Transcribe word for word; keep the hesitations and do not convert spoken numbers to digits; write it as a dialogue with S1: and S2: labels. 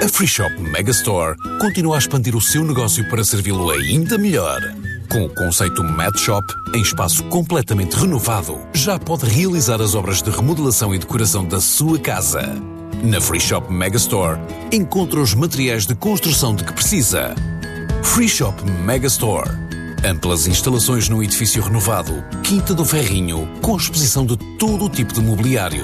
S1: A Free Shop Megastore continua a expandir o seu negócio para servi-lo ainda melhor. Com o conceito Mad Shop, em espaço completamente renovado, já pode realizar as obras de remodelação e decoração da sua casa. Na Free Shop Megastore, encontra os materiais de construção de que precisa. Free Shop Megastore. Amplas instalações num edifício renovado, Quinta do Ferrinho, com exposição de todo o tipo de mobiliário.